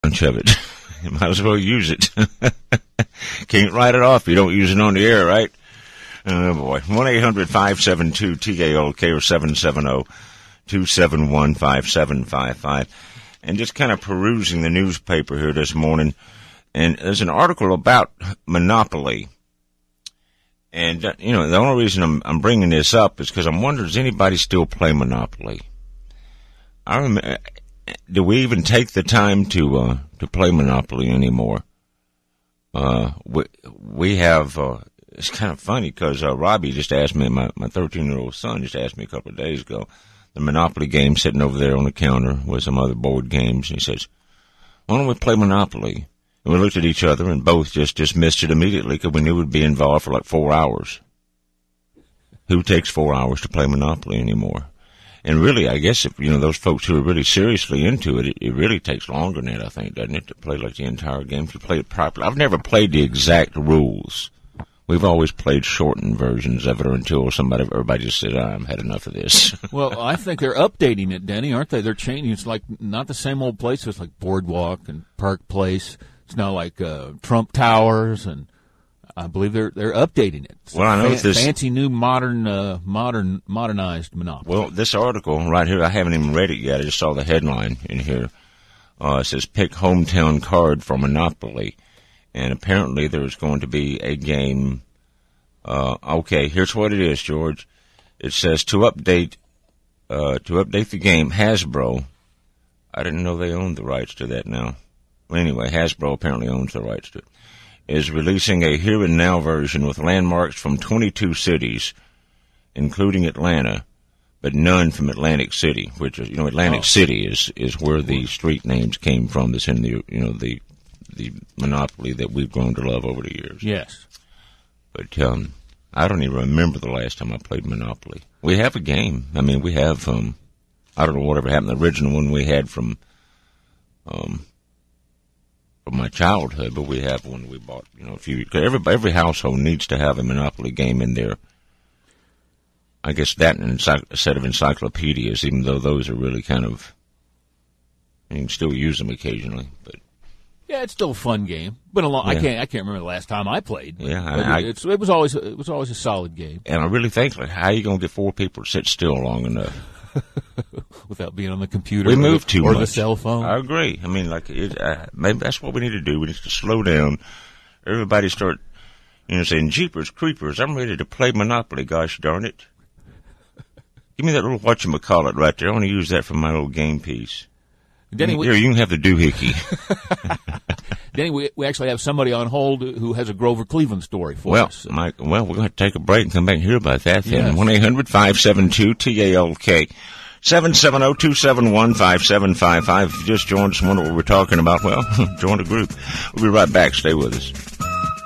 bunch of it. You might as well use it. Can't write it off if you don't use it on the air, right? Oh, boy. 1-800-572-TALK or 770-271-5755. And just kind of perusing the newspaper here this morning. And there's an article about Monopoly. And, the only reason I'm bringing this up is because I'm wondering, does anybody still play Monopoly? I remember, do we even take the time to play Monopoly anymore? We have, it's kind of funny because Robbie just asked me, my 13-year-old son just asked me a couple of days ago, the Monopoly game sitting over there on the counter with some other board games, and he says, why don't we play Monopoly? And we looked at each other and both just dismissed it immediately because we knew we'd be involved for like 4 hours. Who takes 4 hours to play Monopoly anymore? And really, I guess if, those folks who are really seriously into it, it really takes longer than that, I think, doesn't it, to play like the entire game, to play it properly. I've never played the exact rules. We've always played shortened versions of it until everybody just said, I've had enough of this. Well, I think they're updating it, Denny, aren't they? They're changing. It's like not the same old places. It's like Boardwalk and Park Place. It's now like Trump Towers, and I believe they're updating it. It's fancy new modernized Monopoly. Well, this article right here, I haven't even read it yet. I just saw the headline in here. It says, pick hometown card for Monopoly. And apparently there's going to be a game. Okay, here's what it is, George. It says to update the game, Hasbro. I didn't know they owned the rights to that now. Well, anyway, Hasbro apparently owns the rights to it. Is releasing a here and now version with landmarks from 22 cities, including Atlanta, but none from Atlantic City, which is, Atlantic City is where the street names came from. That's in the Monopoly that we've grown to love over the years. Yes. But I don't even remember the last time I played Monopoly. We have a game. I mean, we have, I don't know whatever happened, the original one we had from my childhood, but we have one we bought, a few, because every household needs to have a Monopoly game in there. I guess that and a set of encyclopedias, even though those are really kind of, you can still use them occasionally, but. Yeah, it's still a fun game. Been a long. Yeah. I can't remember the last time I played. Yeah, it was always a solid game. And I really think, how are you going to get 4 people to sit still long enough without being on the computer? We move too much, or the cell phone. I agree. I mean, maybe that's what we need to do. We need to slow down. Everybody start, saying, "Jeepers creepers, I'm ready to play Monopoly. Gosh darn it! Give me that little whatchamacallit right there. I want to use that for my little game piece." Denny, here, you can have the doohickey. Denny, we actually have somebody on hold who has a Grover Cleveland story for us. Mike, we're going to take a break and come back and hear about that then. 1-800-572-TALK. 770-271-5755. If you just joined us and wonder what we're talking about, well, join the group. We'll be right back. Stay with us.